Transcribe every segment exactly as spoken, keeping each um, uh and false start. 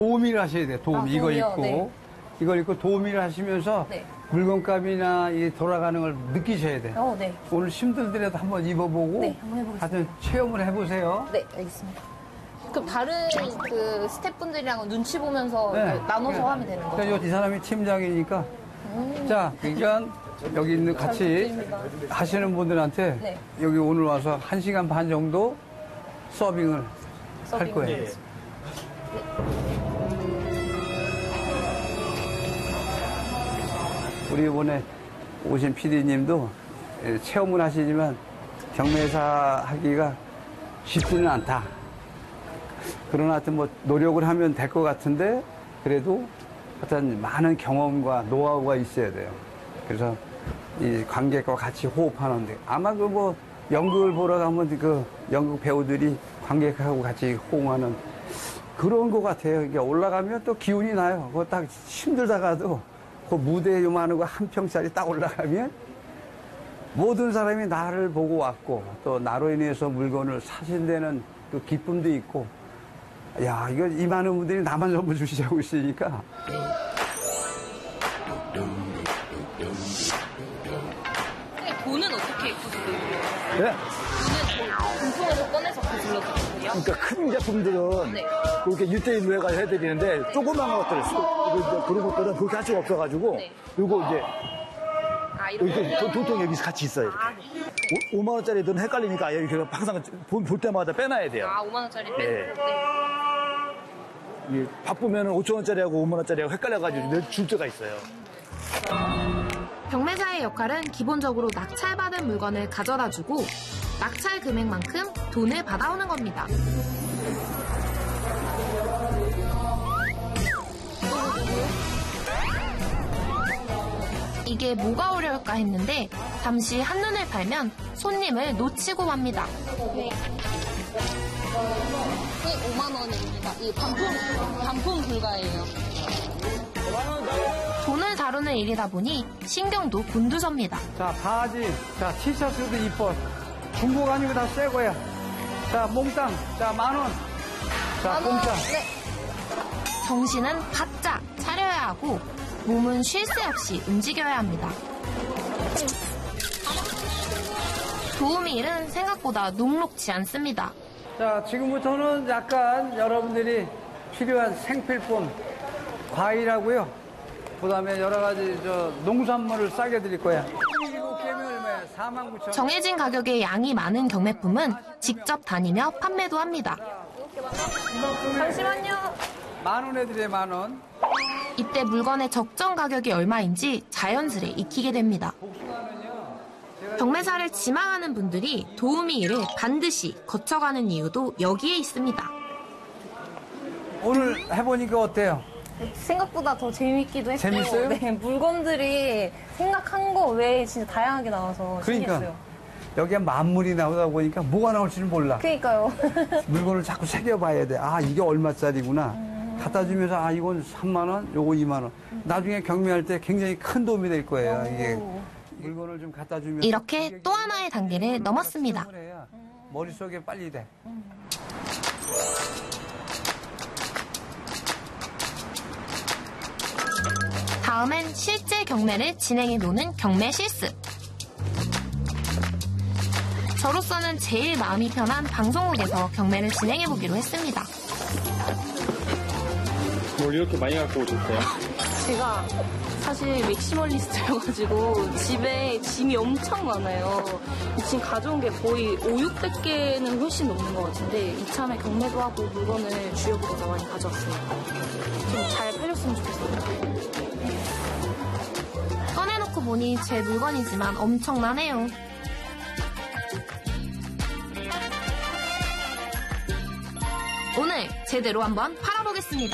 도우미를 하셔야 돼요. 도우미. 아, 이거 도우미요? 입고. 네. 이걸 입고 도우미를 하시면서 네. 물건값이나 이 돌아가는 걸 느끼셔야 돼요. 어, 네. 오늘 힘들더라도 한번 입어보고 네, 한번 해보겠습니다. 하여튼 체험을 해보세요. 네, 알겠습니다. 그럼 다른 그 스태프분들이랑 눈치 보면서 네. 이렇게 나눠서 하면 되는 거죠? 그러니까 이 사람이 팀장이니까. 음. 자, 그러니까 여기 있는 잘 같이 부탁드립니다. 하시는 분들한테 네. 여기 오늘 와서 한 시간 반 정도 서빙을 할 서빙을 거예요. 하겠습니다. 우리 이번에 오신 피디님도 체험을 하시지만 경매사 하기가 쉽지는 않다. 그러나 하여튼 뭐 노력을 하면 될 것 같은데 그래도 하여튼 많은 경험과 노하우가 있어야 돼요. 그래서 이 관객과 같이 호흡하는데 아마 그 뭐 연극을 보러 가면 그 연극 배우들이 관객하고 같이 호응하는 그런 것 같아요. 이게 올라가면 또 기운이 나요. 그거 딱 힘들다가도 그 무대 요만한 거 한 평짜리 딱 올라가면 모든 사람이 나를 보고 왔고 또 나로 인해서 물건을 사신다는 그 기쁨도 있고 야, 이거 이 많은 분들이 나만 전부 주시자고 있으니까. 돈은 어떻게 구슬러요? 네? 돈은 금통에서 꺼내서 구슬러주세요? 그러니까 큰 제품들은 네. 그렇게 일 대일로 해가 해드리는데 조그마한 것들, 수- 그런 것들은 그렇게 할 수가 없어가지고 네. 요거 이제 아, 이렇게. 이렇게 도- 도통 여기 같이 있어요. 이렇게. 아, 네. 오만 원짜리들은 헷갈리니까 이렇게 항상 볼, 볼 때마다 빼놔야 돼요. 아, 오만 원짜리 빼. 네. 네. 이 바쁘면 오천 원짜리하고 오만 원짜리하고 헷갈려가지고 늘 줄 때가 있어요. 경매사의 역할은 기본적으로 낙찰받은 물건을 가져다주고 낙찰 금액만큼 돈을 받아오는 겁니다. 이게 뭐가 어려울까 했는데 잠시 한눈을 팔면 손님을 놓치고 맙니다. 네. 이 오만 원입니다. 이 반품, 반품 불가예요. 돈을 다루는 일이다 보니 신경도 곤두섭니다. 자, 바지, 자, 티셔츠도 이뻐. 중국 아니고 다 새 거야. 자, 몽땅, 자, 만 원. 자, 만 원. 공짜. 네. 정신은 바짝 차려야 하고 몸은 쉴 새 없이 움직여야 합니다. 도우미 일은 생각보다 녹록지 않습니다. 자, 지금부터는 약간 여러분들이 필요한 생필품, 과일하고요. 그 다음에 여러 가지 저 농산물을 싸게 드릴 거야. 일곱 개면 얼마야? 사만 구천 원. 정해진 가격의 양이 많은 경매품은 직접 다니며 판매도 합니다. 잠시만요. 만 원에 드려, 만 원. 이때 물건의 적정 가격이 얼마인지 자연스레 익히게 됩니다. 경매사를 지망하는 분들이 도우미 일을 반드시 거쳐가는 이유도 여기에 있습니다. 오늘 해보니까 어때요? 생각보다 더 재밌기도 했고. 재밌어요? 네, 물건들이 생각한 거 외에 진짜 다양하게 나와서 그러니까 신기했어요. 여기에 만물이 나오다 보니까 뭐가 나올지는 몰라. 그러니까요. 물건을 자꾸 새겨봐야 돼. 아, 이게 얼마짜리구나. 갖다 주면서 아, 이건 삼만 원, 요거 이만 원. 나중에 경매할 때 굉장히 큰 도움이 될 거예요. 이게 물건을 좀 갖다 주면서 이렇게 또 하나의 단계를 넘었습니다. 해야 머릿속에 빨리 돼. 다음엔 실제 경매를 진행해 노는 경매 실습. 저로서는 제일 마음이 편한 방송국에서 경매를 진행해 보기로 했습니다. 뭘 이렇게 많이 갖고 오셨어요? 제가 사실 맥시멀리스트여가지고 집에 짐이 엄청 많아요. 지금 가져온 게 거의 오육백 개는 훨씬 넘는 것 같은데 이참에 경매도 하고 물건을 주요보다 많이 가져왔어요. 좀 잘 팔렸으면 좋겠어요. 꺼내놓고 보니 제 물건이지만 엄청나네요. 오늘 제대로 한번 팔아보겠습니다.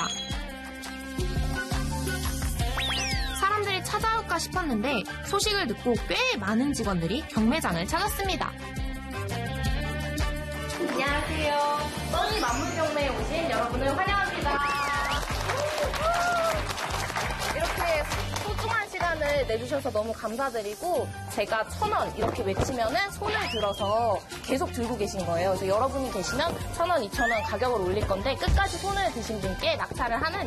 사람들이 찾아올까 싶었는데 소식을 듣고 꽤 많은 직원들이 경매장을 찾았습니다. 안녕하세요. 써니 만물경매에 오신 여러분을 환영합니다. 이렇게 소중한 시간을 낙찰 내주셔서 너무 감사드리고 제가 천 원 이렇게 외치면은 손을 들어서 계속 들고 계신 거예요. 그래서 여러분이 계시면 천 원, 이천 원 가격을 올릴 건데 끝까지 손을 드신 분께 낙찰을 하는